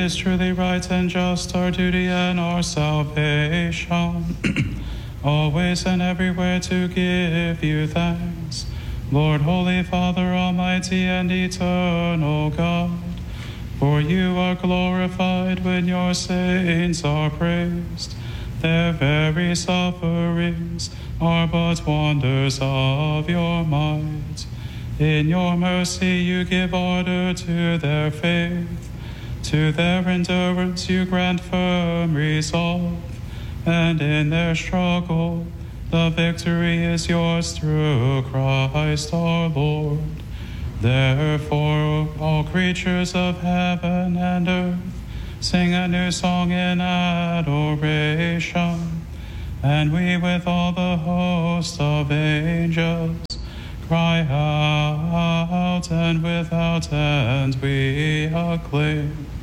is truly right and just, our duty and our salvation, always and everywhere to give you thanks. Lord, Holy Father, Almighty and Eternal God, for you are glorified when your saints are praised. Their very sufferings are but wonders of your might. In your mercy you give order to their faith. To their endurance you grant firm resolve, and in their struggle the victory is yours through Christ our Lord. Therefore all creatures of heaven and earth sing a new song in adoration, and we with all the host of angels cry out, and without end we acclaim.